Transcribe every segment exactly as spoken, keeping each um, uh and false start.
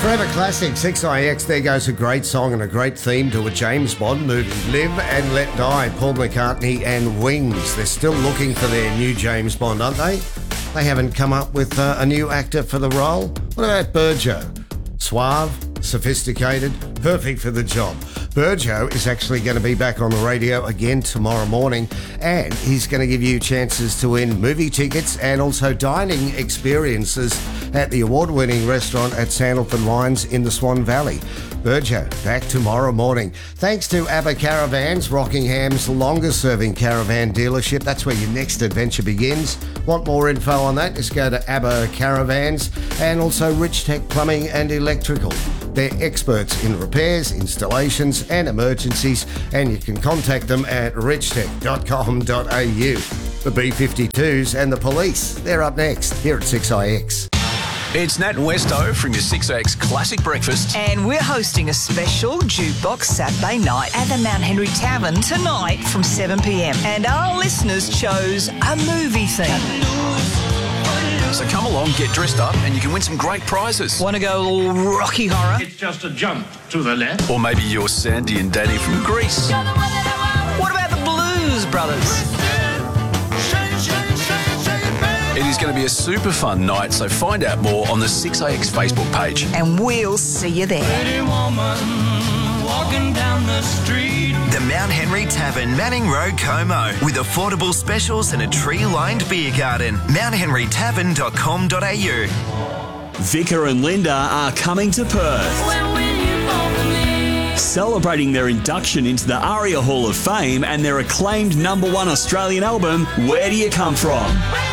Forever Classic, six I X, there goes a great song and a great theme to a James Bond movie, Live and Let Die, Paul McCartney and Wings. They're still looking for their new James Bond, aren't they? They haven't come up with uh, a new actor for the role. What about Burjo? Suave, sophisticated, perfect for the job. Burjo is actually going to be back on the radio again tomorrow morning, and he's going to give you chances to win movie tickets and also dining experiences at the award-winning restaurant at Sandalphon Wines in the Swan Valley. Burjo, back tomorrow morning. Thanks to ABBA Caravans, Rockingham's longest-serving caravan dealership. That's where your next adventure begins. Want more info on that? Just go to ABBA Caravans, and also Rich Tech Plumbing and Electrical. They're experts in repairs, installations and emergencies, and you can contact them at rich tech dot com dot a u. The B fifty-twos and the police, they're up next here at six I X. It's Nat and Westo from your six X Classic Breakfast. And we're hosting a special jukebox Saturday night at the Mount Henry Tavern tonight from seven p m. And our listeners chose a movie theme. So come along, get dressed up, and you can win some great prizes. Want to go all Rocky Horror? It's just a jump to the left. Or maybe you're Sandy and Danny from Greece. What about the Blues Brothers? It is going to be a super fun night, so find out more on the six A X Facebook page. And we'll see you there. Pretty woman walking down the street. The Mount Henry Tavern, Manning Road, Como, with affordable specials and a tree-lined beer garden. mount henry tavern dot com dot a u. Vicar and Linda are coming to Perth. When will you fall for me? Celebrating their induction into the ARIA Hall of Fame and their acclaimed number one Australian album, Where Do You Come From?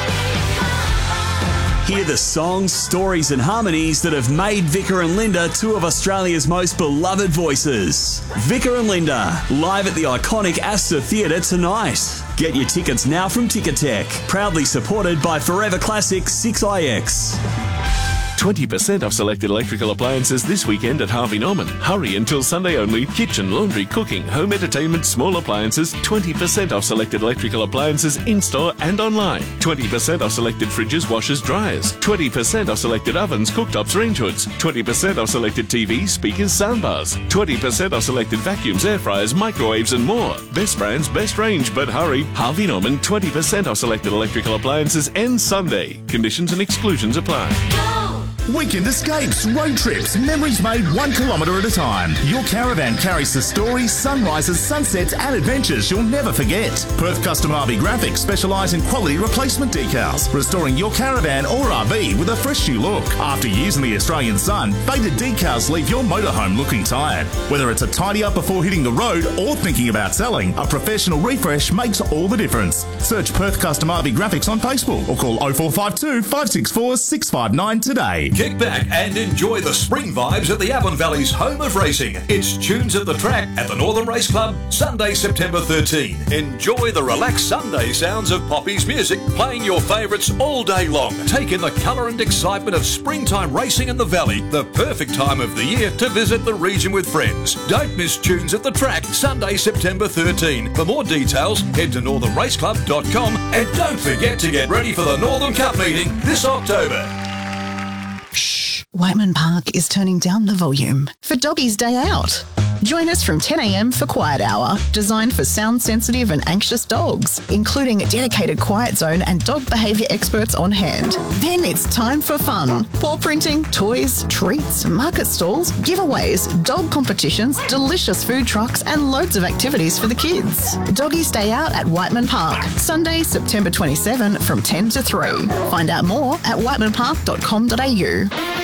Hear the songs, stories and harmonies that have made Vicar and Linda two of Australia's most beloved voices. Vicar and Linda, live at the iconic Astor Theatre tonight. Get your tickets now from Ticketek, proudly supported by Forever Classic six I X. twenty percent off selected electrical appliances this weekend at Harvey Norman. Hurry until Sunday only. Kitchen, laundry, cooking, home entertainment, small appliances. twenty percent off selected electrical appliances in-store and online. twenty percent off selected fridges, washers, dryers. twenty percent off selected ovens, cooktops, range hoods. twenty percent off selected T Vs, speakers, soundbars. twenty percent off selected vacuums, air fryers, microwaves and more. Best brands, best range, but hurry. Harvey Norman, twenty percent off selected electrical appliances ends Sunday. Conditions and exclusions apply. Weekend escapes, road trips, memories made one kilometre at a time. Your caravan carries the stories, sunrises, sunsets and adventures you'll never forget. Perth Custom R V Graphics specialise in quality replacement decals, restoring your caravan or R V with a fresh new look. After years in the Australian sun, faded decals leave your motorhome looking tired. Whether it's a tidy up before hitting the road or thinking about selling, a professional refresh makes all the difference. Search Perth Custom R V Graphics on Facebook or call oh four five two, five six four, six five nine today. Kick back and enjoy the spring vibes at the Avon Valley's home of racing. It's Tunes at the Track at the Northern Race Club, Sunday, September thirteenth. Enjoy the relaxed Sunday sounds of Poppy's music, playing your favourites all day long. Take in the colour and excitement of springtime racing in the Valley, the perfect time of the year to visit the region with friends. Don't miss Tunes at the Track, Sunday, September thirteenth. For more details, head to northern race club dot com and don't forget to get ready for the Northern Cup meeting this October. Whiteman Park is turning down the volume for Doggy's Day Out. Join us from ten a m for Quiet Hour, designed for sound-sensitive and anxious dogs, including a dedicated quiet zone and dog behaviour experts on hand. Then it's time for fun. Paw printing, toys, treats, market stalls, giveaways, dog competitions, delicious food trucks and loads of activities for the kids. Doggy's Day Out at Whiteman Park, Sunday, September twenty-seventh from ten to three. Find out more at whiteman park dot com dot a u.